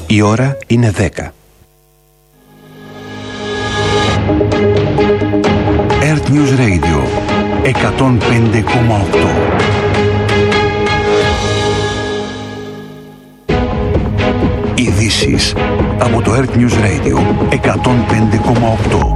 Η ώρα είναι 10. Earth News Radio 105,8. Ειδήσεις από το Earth News Radio 105,8.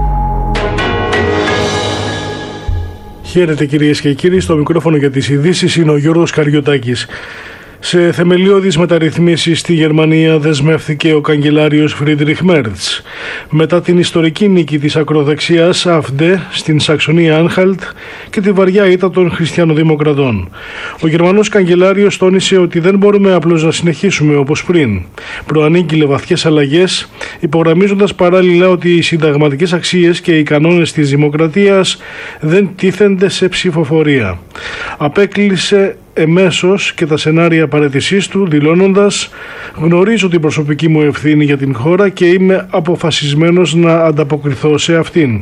Χαίρετε κυρίες και κύριοι, στο μικρόφωνο για τις ειδήσεις είναι ο Γιώργος Καριωτάκης. Σε θεμελιώδεις μεταρρυθμίσεις στη Γερμανία δεσμεύθηκε ο καγκελάριος Φρίντριχ Μέρτς. Μετά την ιστορική νίκη της ακροδεξιάς AfD στην Σαξονία Άνχαλτ και τη βαριά ήττα των χριστιανοδημοκρατών. Ο Γερμανός καγκελάριος τόνισε ότι δεν μπορούμε απλώς να συνεχίσουμε όπως πριν. Προανήγγειλε βαθιές αλλαγές, υπογραμμίζοντας παράλληλα ότι οι συνταγματικές αξίες και οι κανόνες της δημοκρατίας δεν τίθενται σε ψηφοφορία. Απέκλεισε εμέσως και τα σενάρια παραιτησής του, δηλώνοντας «Γνωρίζω την προσωπική μου ευθύνη για την χώρα και είμαι αποφασισμένος να ανταποκριθώ σε αυτήν».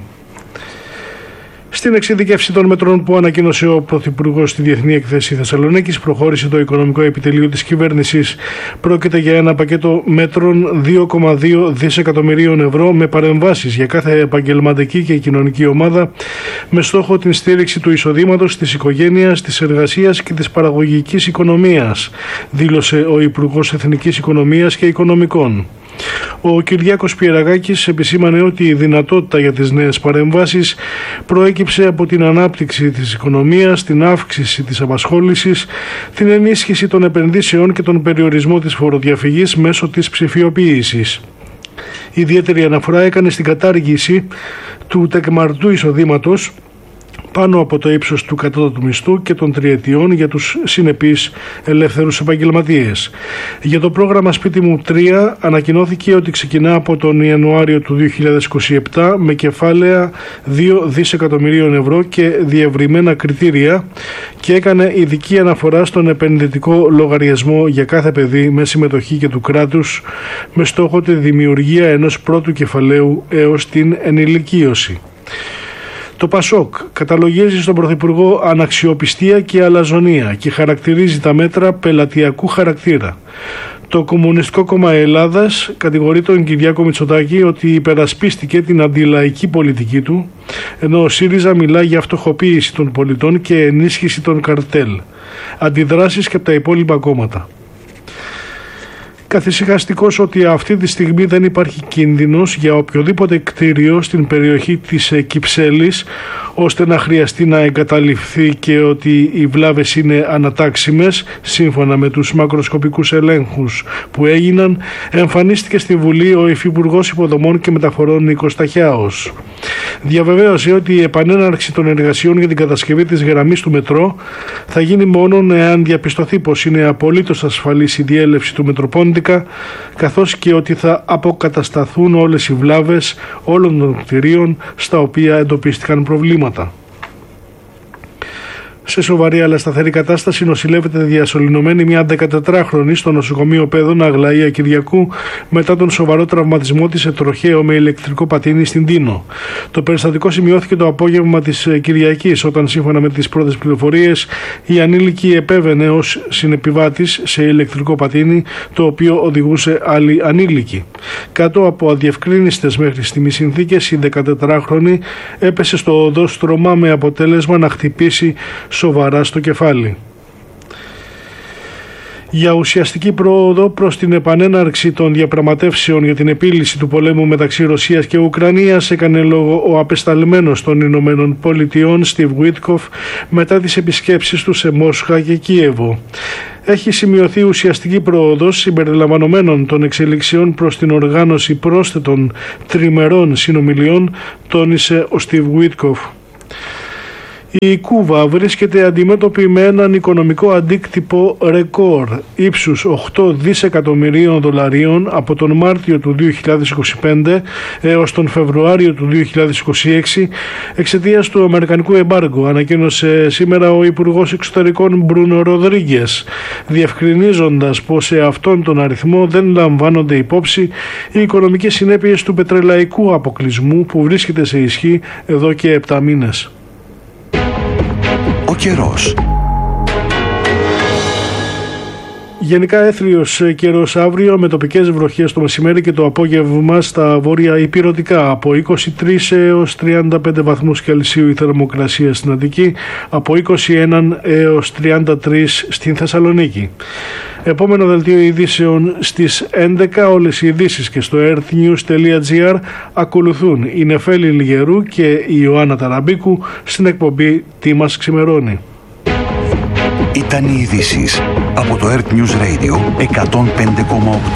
Στην εξειδικεύση των μέτρων που ανακοίνωσε ο Πρωθυπουργός στη Διεθνή Έκθεση Θεσσαλονίκης, προχώρησε το Οικονομικό Επιτελείο της Κυβέρνησης. Πρόκειται για ένα πακέτο μέτρων 2,2 δισεκατομμυρίων ευρώ με παρεμβάσεις για κάθε επαγγελματική και κοινωνική ομάδα, με στόχο την στήριξη του εισοδήματος, της οικογένειας, της εργασίας και της παραγωγικής οικονομίας, δήλωσε ο Υπουργός Εθνικής Οικονομίας και Οικονομικών. Ο Κυριάκος Πιεραγάκης επισήμανε ότι η δυνατότητα για τις νέες παρεμβάσεις προέκυψε από την ανάπτυξη της οικονομίας, την αύξηση της απασχόλησης, την ενίσχυση των επενδύσεων και τον περιορισμό της φοροδιαφυγής μέσω της ψηφιοποίησης. Ιδιαίτερη αναφορά έκανε στην κατάργηση του τεκμαρτού εισοδήματος πάνω από το ύψος του κατώτατου μισθού και των τριετιών για τους συνεπείς ελεύθερους επαγγελματίες. Για το πρόγραμμα Σπίτι μου 3 ανακοινώθηκε ότι ξεκινά από τον Ιανουάριο του 2027 με κεφάλαια 2 δισεκατομμυρίων ευρώ και διευρυμένα κριτήρια και έκανε ειδική αναφορά στον επενδυτικό λογαριασμό για κάθε παιδί με συμμετοχή και του κράτους, με στόχο τη δημιουργία ενός πρώτου κεφαλαίου έως την ενηλικίωση. Το ΠΑΣΟΚ καταλογίζει στον Πρωθυπουργό αναξιοπιστία και αλαζονία και χαρακτηρίζει τα μέτρα πελατειακού χαρακτήρα. Το Κομμουνιστικό Κόμμα Ελλάδας κατηγορεί τον Κυριάκο Μητσοτάκη ότι υπερασπίστηκε την αντιλαϊκή πολιτική του, ενώ ο ΣΥΡΙΖΑ μιλά για φτωχοποίηση των πολιτών και ενίσχυση των καρτέλ. Αντιδράσεις και από τα υπόλοιπα κόμματα. Καθησυχαστικός ότι αυτή τη στιγμή δεν υπάρχει κίνδυνος για οποιοδήποτε κτίριο στην περιοχή της Κυψέλης ώστε να χρειαστεί να εγκαταλειφθεί και ότι οι βλάβες είναι ανατάξιμες σύμφωνα με τους μακροσκοπικούς ελέγχους που έγιναν, εμφανίστηκε στη Βουλή ο Υφυπουργός Υποδομών και Μεταφορών Νίκος Ταχιάος. Διαβεβαίωσε ότι η επανέναρξη των εργασιών για την κατασκευή της γραμμής του μετρό θα γίνει μόνο εάν διαπιστωθεί πως είναι απολύτως ασφαλής η διέλευση του Μετροπόντικα, καθώς και ότι θα αποκατασταθούν όλες οι βλάβες όλων των κτηρίων στα οποία εντοπίστηκαν προβλήματα. Σε σοβαρή αλλά σταθερή κατάσταση νοσηλεύεται διασωληνωμένη μια 14χρονη στο νοσοκομείο Πέδων Αγλαία Κυριακού μετά τον σοβαρό τραυματισμό της σε τροχαίο με ηλεκτρικό πατίνι στην Τίνο. Το περιστατικό σημειώθηκε το απόγευμα της Κυριακής, όταν σύμφωνα με τις πρώτες πληροφορίες η ανήλικη επέβαινε ως συνεπιβάτης σε ηλεκτρικό πατίνι, το οποίο οδηγούσε άλλη ανήλικη. Κάτω από αδιευκρίνιστες μέχρι στιγμής συνθήκες, η 14χρονη έπεσε στο οδόστρωμα με αποτέλεσμα να χτυπήσει σοβαρά στο κεφάλι. Για ουσιαστική πρόοδο προς την επανέναρξη των διαπραγματεύσεων για την επίλυση του πολέμου μεταξύ Ρωσίας και Ουκρανίας έκανε λόγο ο απεσταλμένος των Ηνωμένων Πολιτειών Στιβ Γουίτκοφ μετά τις επισκέψεις του σε Μόσχα και Κίεβο. Έχει σημειωθεί ουσιαστική πρόοδος συμπεριλαμβανομένων των εξελιξιών προς την οργάνωση πρόσθετων τριμερών συνομιλιών, τόνισε ο Στιβ Γουίτκοφ. Η Κούβα βρίσκεται αντιμέτωπη με έναν οικονομικό αντίκτυπο ρεκόρ ύψους 8 δισεκατομμυρίων δολαρίων από τον Μάρτιο του 2025 έως τον Φεβρουάριο του 2026 εξαιτίας του αμερικανικού εμπάργου, ανακοίνωσε σήμερα ο Υπουργός Εξωτερικών Μπρούνο Ροδρίγκες, διευκρινίζοντας πως σε αυτόν τον αριθμό δεν λαμβάνονται υπόψη οι οικονομικές συνέπειες του πετρελαϊκού αποκλεισμού που βρίσκεται σε ισχύ εδώ και 7 μήνες. Ο καιρός. Γενικά έθριος καιρός αύριο με τοπικές βροχές το μεσημέρι και το απόγευμα στα βόρεια υπηρετικά. Από 23 έως 35 βαθμούς Κελσίου η θερμοκρασία στην Αττική, από 21 έως 33 στην Θεσσαλονίκη. Επόμενο δελτίο ειδήσεων στις 11. Όλες οι ειδήσεις και στο earthnews.gr ακολουθούν η Νεφέλη Λιγερού και η Ιωάννα Ταραμπίκου στην εκπομπή «Τι μας ξημερώνει». Ήταν οι ειδήσεις από το Earth News Radio 105,8.